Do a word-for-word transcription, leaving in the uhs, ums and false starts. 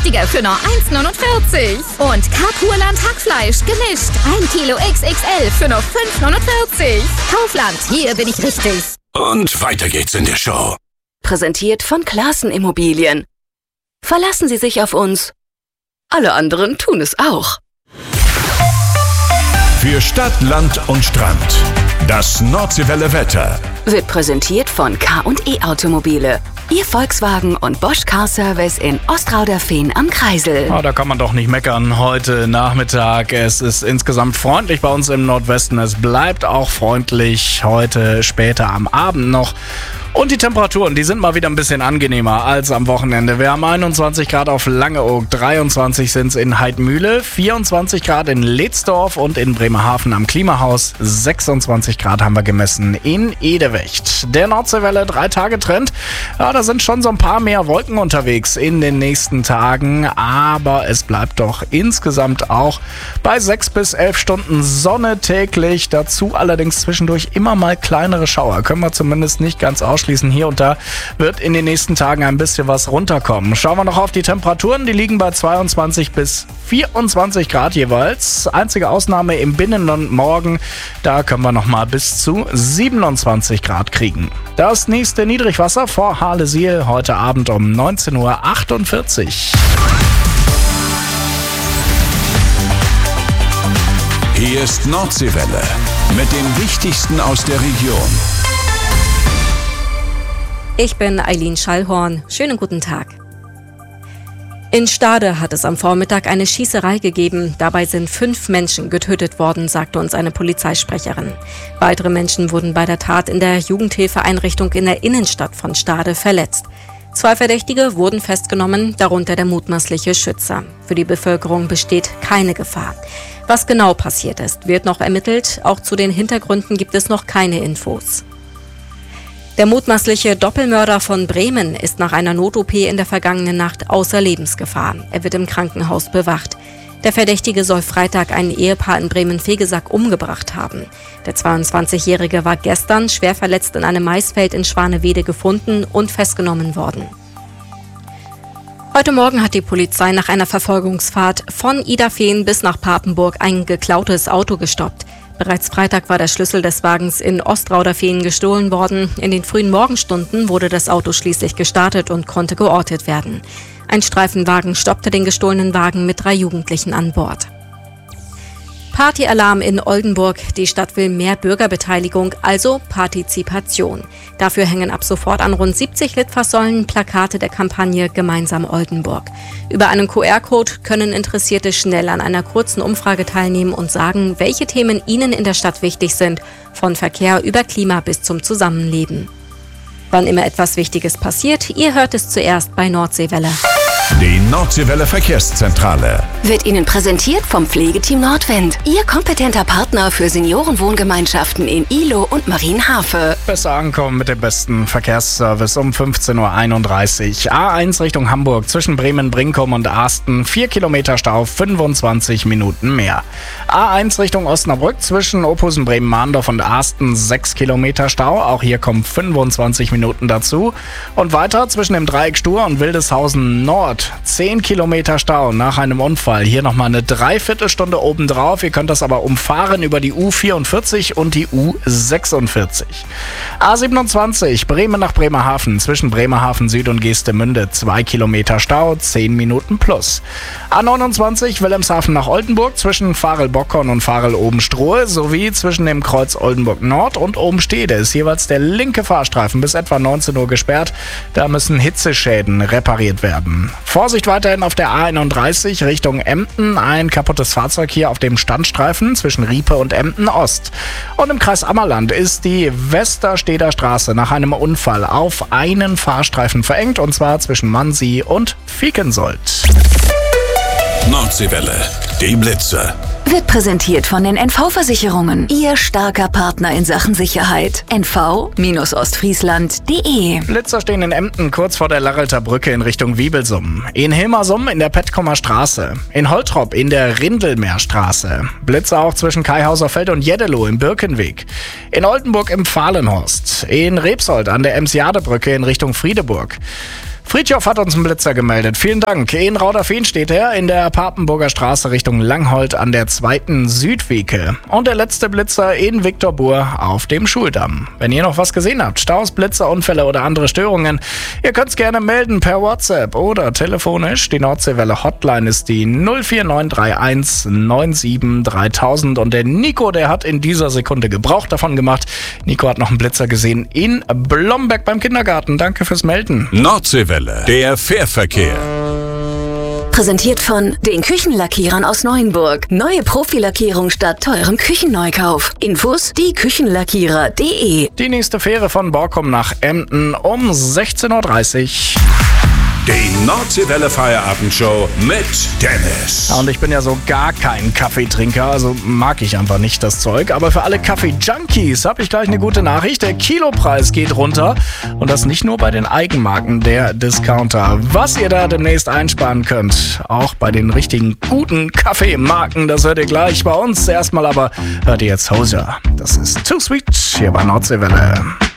richtige für nur eins neunundvierzig. Und Carpurland Hackfleisch gemischt. ein Kilo X X L für nur fünf neunundvierzig. Kaufland, hier bin ich richtig. Und weiter geht's in der Show. Präsentiert von Classen Immobilien. Verlassen Sie sich auf uns. Alle anderen tun es auch. Für Stadt, Land und Strand. Das Nordseewelle Wetter Wird präsentiert von K und E Automobile. Ihr Volkswagen und Bosch Car Service in Ostrauderfehn am Kreisel. Oh, da kann man doch nicht meckern heute Nachmittag. Es ist insgesamt freundlich bei uns im Nordwesten. Es bleibt auch freundlich heute später am Abend noch. Und die Temperaturen, die sind mal wieder ein bisschen angenehmer als am Wochenende. Wir haben einundzwanzig Grad auf Langeoog, dreiundzwanzig sind es in Heidmühle, vierundzwanzig Grad in Ledsdorf und in Bremerhaven am Klimahaus, sechsundzwanzig Grad haben wir gemessen in Edewecht. Der Nordseewelle drei-Tage-Trend, ja, da sind schon so ein paar mehr Wolken unterwegs in den nächsten Tagen, aber es bleibt doch insgesamt auch bei sechs bis elf Stunden Sonne täglich. Dazu allerdings zwischendurch immer mal kleinere Schauer, können wir zumindest nicht ganz ausschließen. Hier und da wird in den nächsten Tagen ein bisschen was runterkommen. Schauen wir noch auf die Temperaturen. Die liegen bei zweiundzwanzig bis vierundzwanzig Grad jeweils. Einzige Ausnahme im Binnenland morgen. Da können wir noch mal bis zu siebenundzwanzig Grad kriegen. Das nächste Niedrigwasser vor Harlesiel heute Abend um neunzehn Uhr achtundvierzig. Hier ist Nordseewelle mit dem Wichtigsten aus der Region. Ich bin Eileen Schallhorn. Schönen guten Tag. In Stade hat es am Vormittag eine Schießerei gegeben. Dabei sind fünf Menschen getötet worden, sagte uns eine Polizeisprecherin. Weitere Menschen wurden bei der Tat in der Jugendhilfeeinrichtung in der Innenstadt von Stade verletzt. Zwei Verdächtige wurden festgenommen, darunter der mutmaßliche Schützer. Für die Bevölkerung besteht keine Gefahr. Was genau passiert ist, wird noch ermittelt. Auch zu den Hintergründen gibt es noch keine Infos. Der mutmaßliche Doppelmörder von Bremen ist nach einer Not-O P in der vergangenen Nacht außer Lebensgefahr. Er wird im Krankenhaus bewacht. Der Verdächtige soll Freitag ein Ehepaar in Bremen-Vegesack umgebracht haben. Der zweiundzwanzigjährige war gestern schwer verletzt in einem Maisfeld in Schwanewede gefunden und festgenommen worden. Heute Morgen hat die Polizei nach einer Verfolgungsfahrt von Idafehn bis nach Papenburg ein geklautes Auto gestoppt. Bereits Freitag war der Schlüssel des Wagens in Ostrauderfehn gestohlen worden. In den frühen Morgenstunden wurde das Auto schließlich gestartet und konnte geortet werden. Ein Streifenwagen stoppte den gestohlenen Wagen mit drei Jugendlichen an Bord. Partyalarm in Oldenburg. Die Stadt will mehr Bürgerbeteiligung, also Partizipation. Dafür hängen ab sofort an rund siebzig Litfaßsäulen Plakate der Kampagne Gemeinsam Oldenburg. Über einen Q R-Code können Interessierte schnell an einer kurzen Umfrage teilnehmen und sagen, welche Themen ihnen in der Stadt wichtig sind, von Verkehr über Klima bis zum Zusammenleben. Wann immer etwas Wichtiges passiert, ihr hört es zuerst bei Nordseewelle. Die Nordseewelle Verkehrszentrale Wird Ihnen präsentiert vom Pflegeteam Nordwind. Ihr kompetenter Partner für Seniorenwohngemeinschaften in Ihlow und Marienhafe. Besser ankommen mit dem besten Verkehrsservice um fünfzehn Uhr einunddreißig. A eins Richtung Hamburg zwischen Bremen-Brinkum und Asten. vier Kilometer Stau, fünfundzwanzig Minuten mehr. A eins Richtung Osnabrück zwischen Ophusen, Bremen-Mahndorf und Asten. sechs Kilometer Stau. Auch hier kommen fünfundzwanzig Minuten dazu. Und weiter zwischen dem Dreieck Stur und Wildeshausen Nord. zehn Kilometer Stau nach einem Unfall. Hier nochmal eine Dreiviertelstunde obendrauf. Ihr könnt das aber umfahren über die U vierundvierzig und die U sechsundvierzig. A siebenundzwanzig, Bremen nach Bremerhaven. Zwischen Bremerhaven Süd und Geestemünde. zwei Kilometer Stau, zehn Minuten plus. A neunundzwanzig, Wilhelmshaven nach Oldenburg. Zwischen Farel-Bockhorn und Farel-Obenstrohe. Sowie zwischen dem Kreuz Oldenburg Nord und Obenstede ist jeweils der linke Fahrstreifen bis etwa neunzehn Uhr gesperrt. Da müssen Hitzeschäden repariert werden. Vorsicht weiterhin auf der A einunddreißig Richtung Emden. Ein kaputtes Fahrzeug hier auf dem Standstreifen zwischen Riepe und Emden Ost. Und im Kreis Ammerland ist die Westersteder Straße nach einem Unfall auf einen Fahrstreifen verengt, und zwar zwischen Mansi und Viekensold. Nordseewelle, die Blitze. Wird präsentiert von den N V-Versicherungen. Ihr starker Partner in Sachen Sicherheit. N V Ostfriesland Punkt de. Blitzer stehen in Emden kurz vor der Larrelter Brücke in Richtung Wiebelsum. In Hilmersum in der Pettkomer Straße. In Holtrop in der Rindelmeerstraße. Blitzer auch zwischen Kaihauserfeld und Jeddeloh im Birkenweg. In Oldenburg im Fahlenhorst. In Rebsold an der Emsjadebrücke in Richtung Friedeburg. Friedhoff hat uns einen Blitzer gemeldet. Vielen Dank. In Rauderfehn steht er in der Papenburger Straße Richtung Langholt an der zweiten Südwege. Und der letzte Blitzer in Viktorbur auf dem Schuldamm. Wenn ihr noch was gesehen habt, Staus, Blitzer, Unfälle oder andere Störungen, ihr könnt es gerne melden per WhatsApp oder telefonisch. Die Nordseewelle Hotline ist die null vier neun drei eins neun sieben dreitausend. Und der Nico, der hat in dieser Sekunde Gebrauch davon gemacht. Nico hat noch einen Blitzer gesehen in Blomberg beim Kindergarten. Danke fürs Melden. Nordseewelle, der Fährverkehr. Präsentiert von den Küchenlackierern aus Neuenburg. Neue Profilackierung statt teurem Küchenneukauf. Infos die Küchenlackierer punkt de. Die nächste Fähre von Borkum nach Emden um sechzehn Uhr dreißig. Die Nordseewelle Feierabendshow mit Dennis. Ja, und ich bin ja so gar kein Kaffeetrinker, also mag ich einfach nicht das Zeug. Aber für alle Kaffee-Junkies habe ich gleich eine gute Nachricht. Der Kilopreis geht runter und das nicht nur bei den Eigenmarken der Discounter. Was ihr da demnächst einsparen könnt, auch bei den richtigen guten Kaffeemarken, das hört ihr gleich bei uns. Erstmal aber hört ihr jetzt Hoser. Das ist Too Sweet hier bei Nordseewelle.